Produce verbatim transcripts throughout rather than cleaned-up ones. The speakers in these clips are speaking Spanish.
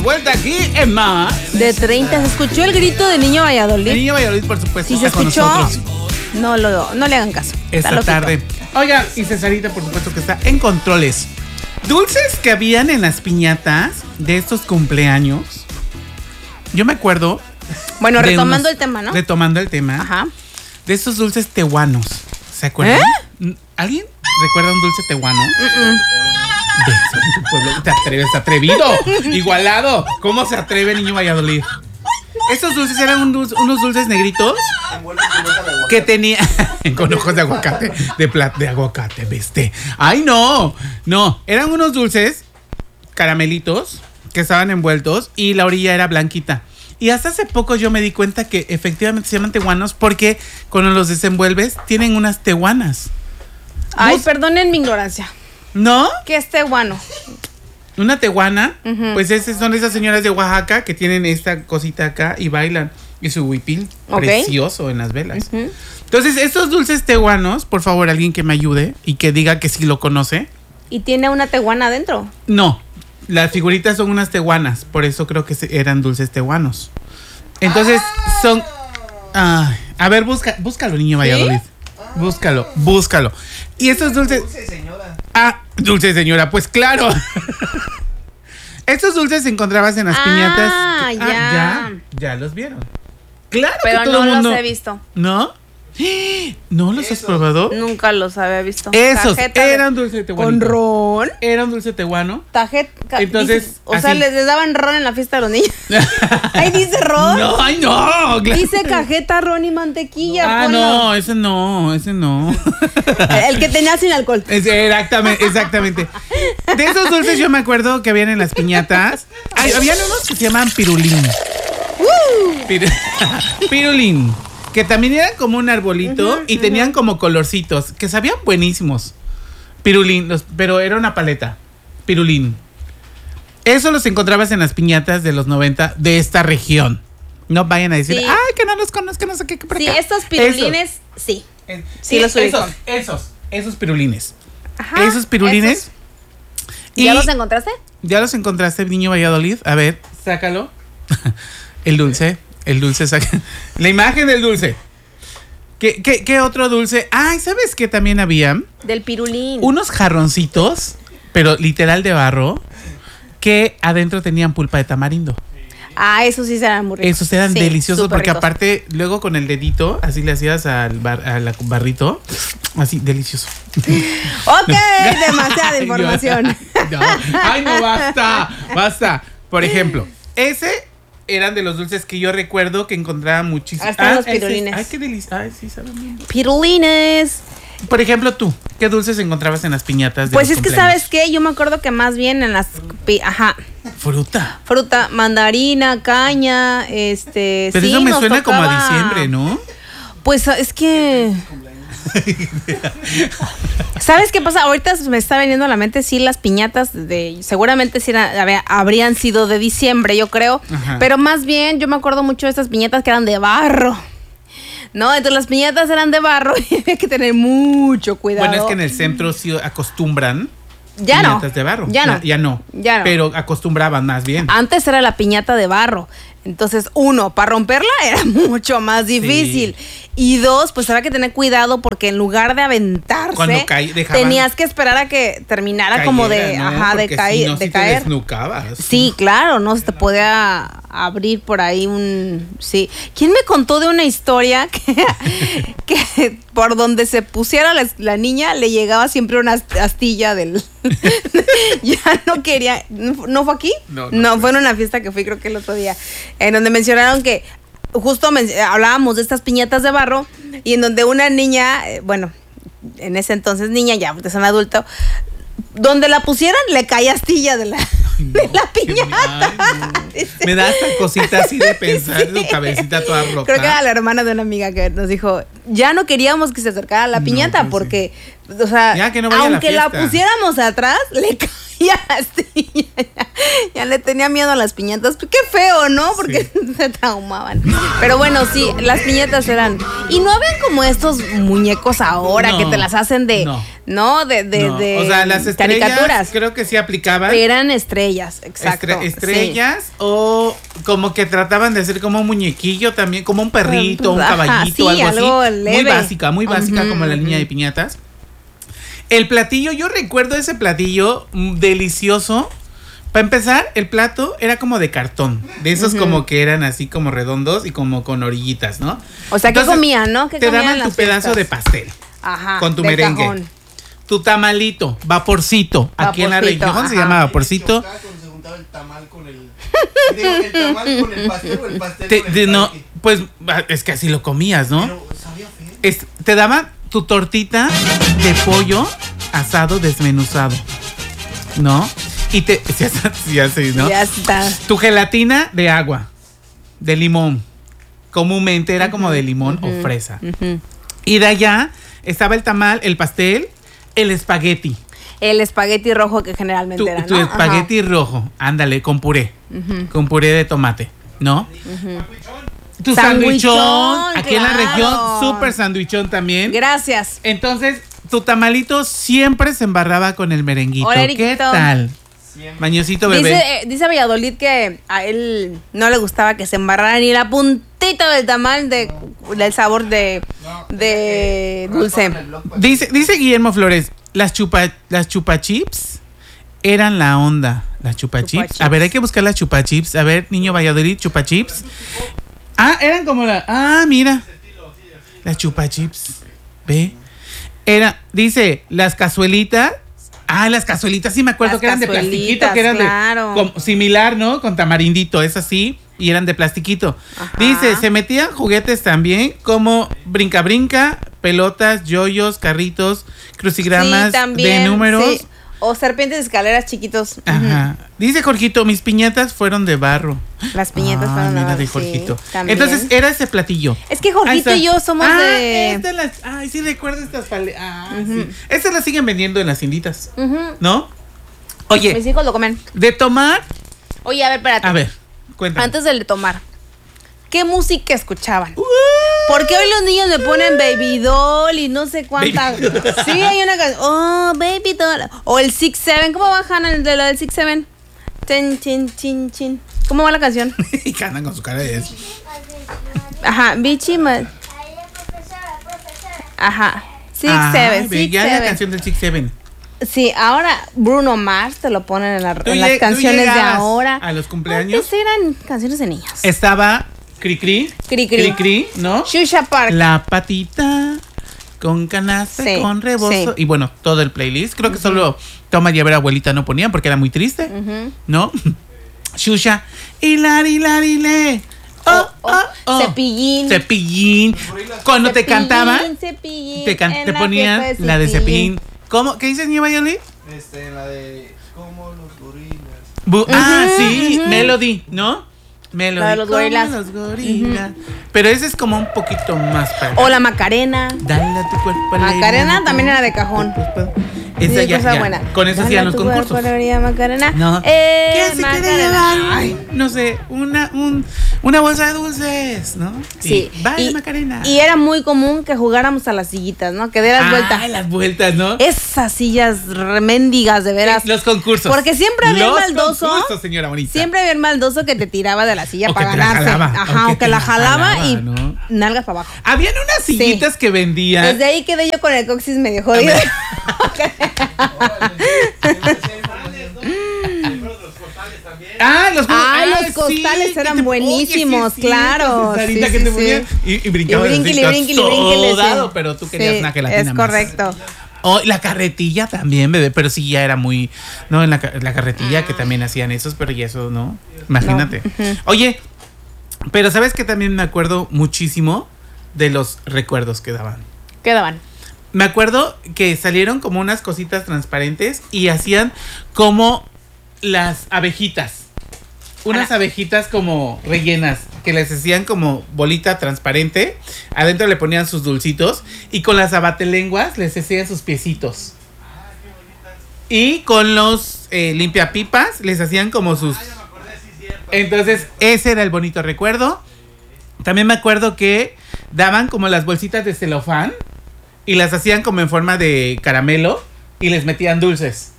vuelta aquí en más. De treinta, ¿se escuchó el grito de Niño Valladolid? El Niño Valladolid, por supuesto, si se está con escuchó, nosotros. No, lo, no le hagan caso. Esta tarde. Oiga, y Cesarita, por supuesto, que está en controles. Dulces que habían en las piñatas de estos cumpleaños. Yo me acuerdo. Bueno, retomando unos, el tema, ¿no? Retomando el tema. Ajá. De estos dulces tehuanos. ¿Se acuerdan? ¿Eh? ¿Alguien recuerda un dulce tehuano? Uh-uh. De eso, pueblo, te atreves, atrevido, igualado. ¿Cómo se atreve, Niño Valladolid? Estos dulces eran un dulce, unos dulces negritos que tenía con ojos de aguacate, de plat de aguacate, ¿viste? Ay, no, no, eran unos dulces caramelitos que estaban envueltos y la orilla era blanquita. Y hasta hace poco yo me di cuenta que efectivamente se llaman tehuanos porque cuando los desenvuelves tienen unas tehuanas. Ay, ¿Vos? perdonen mi ignorancia. ¿No? ¿Qué es tehuano? Una tehuana, uh-huh. pues esas son esas señoras de Oaxaca que tienen esta cosita acá y bailan. Y su huipil, okay. Precioso en las velas. Uh-huh. Entonces, estos dulces tehuanos, por favor, alguien que me ayude y que diga que sí lo conoce. ¿Y tiene una tehuana adentro? No, las figuritas son unas tehuanas, por eso creo que eran dulces tehuanos. Entonces, ah. son... Ah, a ver, busca, búscalo, Niño Valladolid. ¿Sí? Búscalo, búscalo. Y estos dulces... Dulce señora. Ah, dulce señora, pues claro. Estos dulces se encontrabas en las ah, piñatas. Ah, ya. ya. Ya los vieron. Claro pero que todo no el mundo... los he visto. ¿No? ¿No los Esos. has probado? Nunca los había visto. Esos Cajeta eran de... dulce tehuano. ¿Con ron? Era un dulce tehuano. Tajeta. Entonces, dice, o sea, les, les daban ron en la fiesta de los niños. Ahí dice ron. No, ay, no. Dice cajeta, ron y mantequilla. Ah, ponlo. no, ese no, ese no. El que tenía sin alcohol. Exactamente, exactamente. De esos dulces yo me acuerdo que habían en las piñatas. Ay, habían unos que se llaman pirulín. Uh. Pir pirulín. Que también eran como un arbolito uh-huh, y uh-huh. tenían como colorcitos, que sabían buenísimos. Pirulín, los, pero era una paleta. Pirulín. Eso los encontrabas en las piñatas de los noventa de esta región. No vayan a decir, sí. ay, que no los conozco, no sé qué. qué por sí, acá. estos pirulines, esos. sí. Eh, sí, sí, los ubico. Esos, esos, esos pirulines. Ajá, esos pirulines. Esos. Y ¿ya los encontraste? Ya los encontraste, Niño Valladolid. A ver, sácalo. El dulce. El dulce saca. La imagen del dulce. ¿Qué, qué, qué otro dulce? Ay, ¿sabes qué también había? Del pirulín. Unos jarroncitos, pero literal de barro, que adentro tenían pulpa de tamarindo. Ah, esos sí eran muy ricos. Esos eran sí, deliciosos porque ricos. Aparte, luego con el dedito, así le hacías al, bar, al barrito, así, delicioso. Ok, demasiada información. No, ay, no, basta, basta. Por ejemplo, ese... eran de los dulces que yo recuerdo que encontraba muchísimo. Hasta ah, los pirulines. Ese, ay, qué delicioso. Ay, sí, saben bien. Pirulines. Por ejemplo, tú, ¿qué dulces encontrabas en las piñatas de Pues los es que, ¿sabes qué? Yo me acuerdo que más bien en las... Ajá. Fruta. Fruta, mandarina, caña, este... Pero sí, eso me suena tocaba... como a diciembre, ¿no? Pues es que... ¿Sabes qué pasa? Ahorita me está viniendo a la mente sí las piñatas de seguramente sí era, habrían sido de diciembre, yo creo. Ajá. Pero más bien yo me acuerdo mucho de estas piñatas que eran de barro. No, entonces las piñatas eran de barro y había que tener mucho cuidado. Bueno, es que en el centro sí acostumbran ya piñatas no, de barro. Ya no. Ya, ya no. Ya no. Pero acostumbraban más bien. Antes era la piñata de barro. Entonces, uno, para romperla era mucho más difícil. Sí. Y dos, pues había que tener cuidado porque en lugar de aventarse, cuando caí, tenías que esperar a que terminara cayera, como de, ¿no? ajá, de, caer, si no, de si caer. Te desnucabas. Sí, claro, no se te podía abrir por ahí un, sí. ¿Quién me contó de una historia que, que por donde se pusiera la, la niña le llegaba siempre una astilla del, ya no quería, ¿no fue aquí? No, no, no fue en una fiesta que fui creo que el otro día, en donde mencionaron que justo men- hablábamos de estas piñatas de barro y en donde una niña, eh, bueno, en ese entonces niña, ya porque son adulto, donde la pusieran le caía astilla de la, ay, no, de la piñata. Ay, no. Me da esta cosita así de pensar, sí. Tu cabecita toda rota. Creo que era la hermana de una amiga que nos dijo, ya no queríamos que se acercara a la piñata no, pues porque, sí. o sea, ya que no aunque la, la pusiéramos atrás, le caía astilla. Ya, ya le tenía miedo a las piñatas. Qué feo, ¿no? Porque sí. se traumaban. Pero bueno, sí, las piñatas eran... Y no habían como estos muñecos ahora no, que te las hacen de... No. ¿no? De, de, No, de o sea, las estrellas caricaturas. creo que sí aplicaban. Eran estrellas, exacto. Estre- estrellas sí. o como que trataban de hacer como un muñequillo también, como un perrito, un Ajá, caballito, sí, algo, algo así. leve. Muy básica, muy básica Ujú, como la niña ujú. de piñatas. El platillo, yo recuerdo ese platillo mm, delicioso. Para empezar, el plato era como de cartón, de esos Ujú. como que eran así como redondos y como con orillitas, ¿no? O sea, ¿qué Entonces, comían, no? ¿Qué te comían daban en tu las pedazo fiestas? de pastel Ajá, con tu de merengue. cajón. Tu tamalito, vaporcito. Aquí en la Vaporcito, región se ajá. llama vaporcito. Chocaba cuando se juntaba el tamal con el. Digo, el tamal con el pastel o el pastel Te- con el de- no, tamal. pues ah, es que así lo comías, ¿no? Pero sabía feo. Es- te daban tu tortita de pollo asado desmenuzado, ¿no? Y te, sí, sí, así, ¿no? Ya está. Tu gelatina de agua, de limón. Comúnmente era como de limón o fresa. Ujú. Y de allá estaba el tamal, el pastel, el espagueti. El espagueti rojo que generalmente Tu, era, tu ¿no? espagueti rojo, ándale, con puré. Ujú. Con puré de tomate, ¿no? Tu Sandwichón, sandwichón, aquí en la claro. región, súper sandwichón también. Gracias. Entonces, tu tamalito siempre se embarraba con el merenguito. Hola, ¿Qué Eriquito. tal? Siempre. Mañosito bebé. Dice, eh, dice Valladolid que a él no le gustaba que se embarrara ni la puntita del tamal de, del sabor de, No, de eh, dulce. raspaban el blog para- Dice, dice Guillermo Flores, las chupa, las chupachips eran la onda. Las chupachips. Chupachips. A ver, hay que buscar las chupachips. A ver, niño Valladolid, chupachips. Ah, eran como la. Ah, mira. Las chupachips. Ve. Era, dice, las cazuelitas. Ah, las cazuelitas, sí me acuerdo Las que eran de plastiquito, cazuelitas, que eran claro. de como similar, ¿no? Con tamarindito, es así, y eran de plastiquito. Ajá. Dice, se metían juguetes también, como brinca brinca, pelotas, yoyos, carritos, crucigramas Sí, también, de números. sí. O serpientes de escaleras chiquitos. Ujú. Ajá. Dice Jorgito, mis piñatas fueron de barro. Las piñatas Ah, fueron mira, de de sí, Jorgito. también. Entonces, era ese platillo. Es que Ahí Jorgito está. y yo somos ah, de... es de las, ay, sí recuerdo estas pale. Ah, sí. Estas las siguen vendiendo en las tienditas, Ujú. ¿no? Oye, Mis hijos lo comen. de tomar. Oye, a ver, espérate. A ver, cuéntame. Antes de tomar, ¿qué música escuchaban? Porque hoy los niños le ponen Baby Doll y no sé cuánta. Baby Doll. Sí, hay una canción. Oh, Baby Doll. O el Six Seven. ¿Cómo bajan el de lo del Six Seven? Chin, chin, chin, chin. ¿Cómo va la canción? Y que andan con su cara de eso. Ajá, Bichi Ma- Ajá. Six Ay, Seven, ve, Six ya la Seven. canción del Six Seven. Sí, ahora Bruno Mars te lo ponen en, la- Tú en lle- las tú canciones de llegabas ahora. a los cumpleaños. Antes eran canciones de niños. Estaba Cricri. Cri, cri. Cricri, ¿no? Shusha Park. La patita con canasta, Sí, con rebozo. sí. Y bueno, todo el playlist. Creo que solo Toma y a ver abuelita no ponían porque era muy triste, Ujú. ¿no? Shusha. Hilari, hilari, le. Oh, Oh, oh, oh. oh. Cepillín. Cepillín. Cuando te Cepillín, cantaban, Cepillín, te, can- en te la ponían fiesta de la de Cepillín. ¿Cómo? ¿Qué dices, niña Mayoli? Este, la de. Como los gorilas. Bu- ah, Ujú, sí, ujú. Melody, ¿no? Melody. La de los como gorilas. los gorilas. Pero ese es como un poquito más para. O la Macarena. Dale a tu cuerpo alegría, Macarena no también te- era de cajón. Esa Sí, ya, cosa ya. buena. Con eso Dale hacían a los tu cuerpo concursos. alegría, Macarena. No. Eh, ¿Quién se quiere Macarena. llevar? Ay, no sé, una, un, una bolsa de dulces, ¿no? Sí. Y, Vale, y, Macarena. y era muy común que jugáramos a las sillitas, ¿no? Que dieras ah, vuelta. las vueltas, ¿no? Esas sillas remendigas, de veras. Los concursos. Porque siempre había los el maldoso. concursos, señora bonita. Siempre había el maldoso que te tiraba de la silla O para que te la ganarse. jalaba, Ajá, o o que que te la la jalaba jalaba, y ¿no? nalgas para abajo. Habían unas sillitas que vendían. Desde ahí quedé yo con el coxis medio jodido. Ah, los, Ah, los sí, costales que eran te- buenísimos, oye, sí, claro. Cesarita, Sí, que sí, te sí. ponían y, y Y brincabas así, brinquili, estás brinquili, brinquili, todo dado, sí. pero tú querías Sí, una gelatina es más. correcto. Oh, la carretilla también, bebé, pero sí ya era muy... No, en la, ca- la carretilla que también hacían esos, pero ya eso, ¿no? Imagínate. No, ujú. Oye, pero ¿sabes qué? También me acuerdo muchísimo de los recuerdos que daban. Quedaban. Me acuerdo que salieron como unas cositas transparentes y hacían como las abejitas. Unas Ana. abejitas como rellenas, que les hacían como bolita transparente. Adentro le ponían sus dulcitos y con las abatelenguas les hacían sus piecitos. Y con los eh, limpiapipas les hacían como sus... Entonces, ese era el bonito recuerdo. También me acuerdo que daban como las bolsitas de celofán y las hacían como en forma de caramelo y les metían dulces.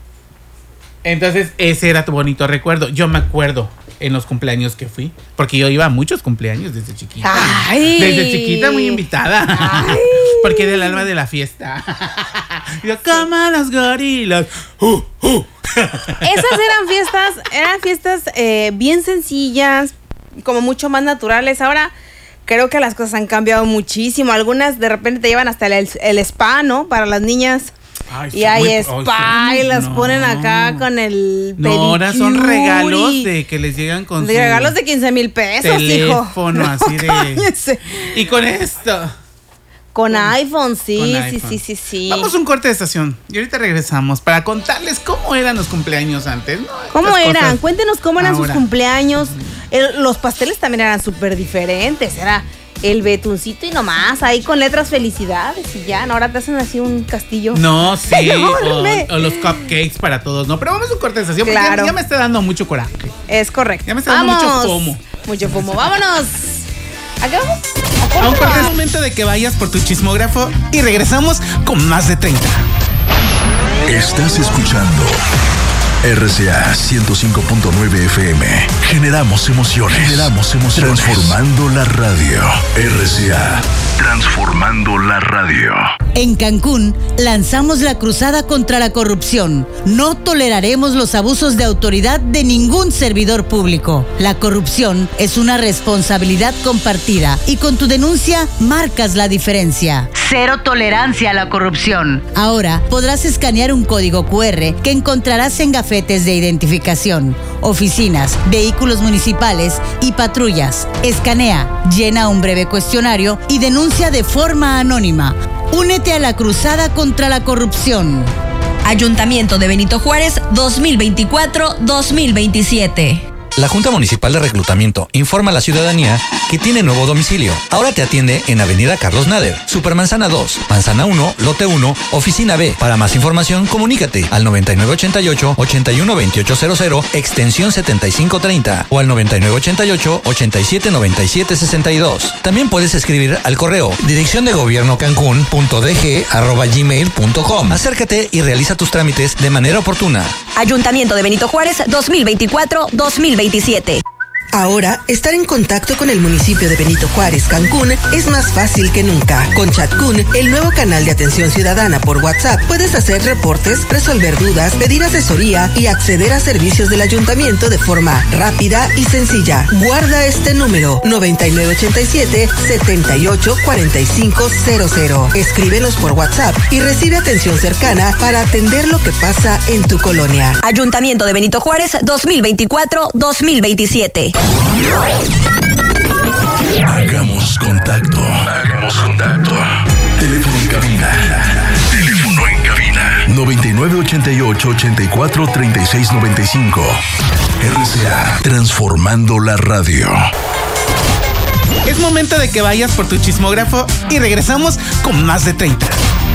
Entonces ese era tu bonito recuerdo. Yo me acuerdo en los cumpleaños que fui, porque yo iba a muchos cumpleaños desde chiquita. Ay. Desde chiquita muy invitada. Ay. Porque era el alma de la fiesta. Yo, como los gorilas. Uh, uh. Esas eran fiestas, eran fiestas eh, bien sencillas, como mucho más naturales. Ahora creo que las cosas han cambiado muchísimo. Algunas de repente te llevan hasta el, el spa, ¿no? Para las niñas. Ay, Y hay muy- spa ay, y las no. ponen acá con el No, ahora son pedicure regalos y- de que les llegan con de su regalos de quince mil pesos, hijo. teléfono, así de- Cállese. Y con esto. Con iPhone, sí, Con sí, iPhone. sí, sí, sí. Vamos a un corte de estación y ahorita regresamos para contarles cómo eran los cumpleaños antes, ¿no? ¿Cómo Estas eran? cosas. Cuéntenos cómo eran Ahora. sus cumpleaños. El- los pasteles también eran súper diferentes. Era el betuncito y nomás, ahí con letras felicidades y ya. ¿no? Ahora te hacen así un castillo. No, sí, Enorme. o, o los cupcakes para todos, ¿no? Pero vamos a un corte de estación porque Claro. ya, ya me está dando mucho coraje. Es correcto. Ya me está dando mucho fomo. Mucho fomo. Vámonos. ¿A qué vamos? ¿A A un corte corte es va? momento de que vayas por tu chismógrafo y regresamos con más de treinta. Estás escuchando R C A ciento cinco punto nueve F M. Generamos emociones. Generamos emociones. Transformando la radio. R C A. Transformando la radio. En Cancún, lanzamos la cruzada contra la corrupción. No toleraremos los abusos de autoridad de ningún servidor público. La corrupción es una responsabilidad compartida y con tu denuncia marcas la diferencia. Cero tolerancia a la corrupción. Ahora podrás escanear un código cu erre que encontrarás en gafetes de identificación, oficinas, vehículos municipales y patrullas. Escanea, llena un breve cuestionario y denuncia de forma anónima. Únete a la cruzada contra la corrupción. Ayuntamiento de Benito Juárez dos mil veinticuatro dos mil veintisiete. La Junta Municipal de Reclutamiento informa a la ciudadanía que tiene nuevo domicilio. Ahora te atiende en Avenida Carlos Nader, Supermanzana dos, Manzana uno, Lote uno, Oficina B. Para más información, comunícate al noventa y nueve ochenta y ocho, ochenta y uno veintiocho cero cero, extensión setenta y cinco treinta o al noventa y nueve ochenta y ocho, ochenta y siete noventa y siete sesenta y dos. También puedes escribir al correo dirección de gobierno cancún punto d g arroba gmail punto com. Acércate y realiza tus trámites de manera oportuna. Ayuntamiento de Benito Juárez dos mil veinticuatro dos mil veintisiete. Ahora, estar en contacto con el municipio de Benito Juárez, Cancún, es más fácil que nunca. Con Chatcún, el nuevo canal de atención ciudadana por WhatsApp, puedes hacer reportes, resolver dudas, pedir asesoría y acceder a servicios del ayuntamiento de forma rápida y sencilla. Guarda este número, noventa y nueve ochenta y siete, setenta y ocho cuarenta y cinco cero cero. Escríbenos por WhatsApp y recibe atención cercana para atender lo que pasa en tu colonia. Ayuntamiento de Benito Juárez dos mil veinticuatro dos mil veintisiete. Hagamos contacto. Hagamos contacto. Teléfono en cabina. Teléfono en cabina. noventa y nueve ochenta y ocho, ochenta y cuatro, treinta y seis noventa y cinco. R C A. Transformando la radio. Es momento de que vayas por tu chismógrafo y regresamos con más de treinta.